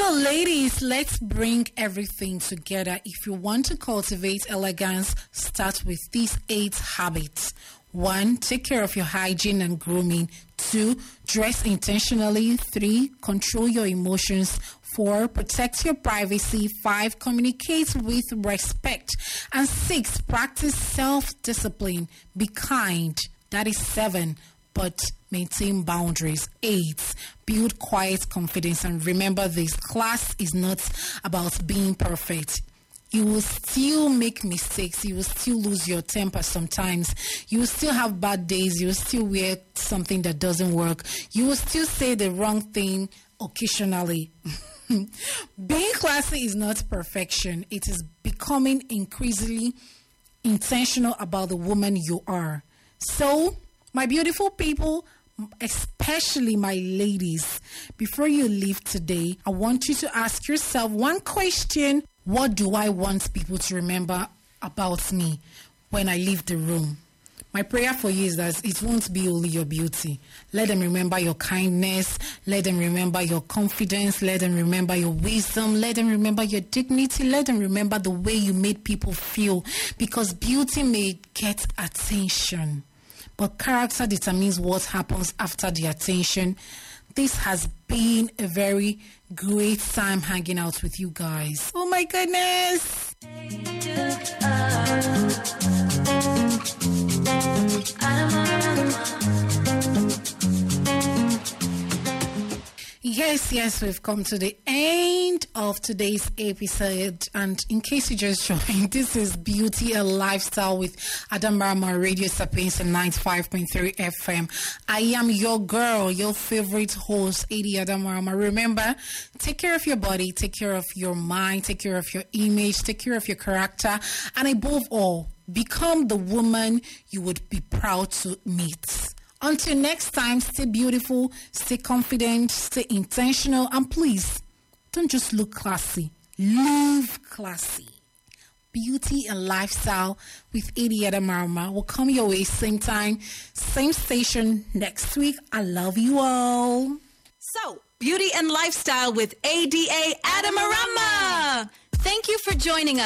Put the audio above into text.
So, ladies, let's bring everything together. If you want to cultivate elegance, start with these 8 habits. 1, take care of your hygiene and grooming. 2, dress intentionally. 3, control your emotions. 4, protect your privacy. 5, communicate with respect. And 6, practice self-discipline. Be kind. That is 7, but maintain boundaries. 8, build quiet confidence. And remember this, class is not about being perfect. You will still make mistakes. You will still lose your temper sometimes. You will still have bad days. You will still wear something that doesn't work. You will still say the wrong thing occasionally. Being classy is not perfection. It is becoming increasingly intentional about the woman you are. So, my beautiful people, especially my ladies, before you leave today, I want you to ask yourself one question. What do I want people to remember about me when I leave the room? My prayer for you is that it won't be only your beauty. Let them remember your kindness. Let them remember your confidence. Let them remember your wisdom. Let them remember your dignity. Let them remember the way you made people feel. Because beauty may get attention, but character determines what happens after the attention. This has been a very great time hanging out with you guys. Oh my goodness. Yes, we've come to the end of today's episode. And in case you just joined, this is Beauty and Lifestyle with Adamarama Radio Sapiens and 95.3 FM. I am your girl, your favorite host, Adi Adamarama. Remember, take care of your body, take care of your mind, take care of your image, take care of your character, and above all, become the woman you would be proud to meet. Until next time, stay beautiful, stay confident, stay intentional, and please, don't just look classy. Live classy. Beauty and Lifestyle with Adi Adamarama will come your way same time, same station next week. I love you all. So, Beauty and Lifestyle with ADA Adamarama. Thank you for joining us.